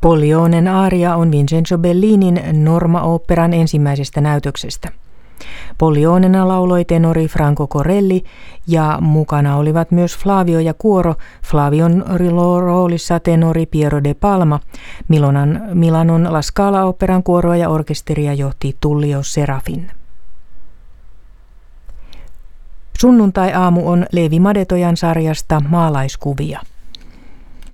Pollionen aria on Vincenzo Bellinin Norma-oopperan ensimmäisestä näytöksestä. Pollionena lauloi tenori Franco Corelli ja mukana olivat myös Flavio ja kuoro, Flavion roolissa tenori Piero de Palma. Milanon La Scala-oopperan kuoroa ja orkesteria johti Tullio Serafin. Sunnuntai-aamu on Leevi Madetojan sarjasta Maalaiskuvia.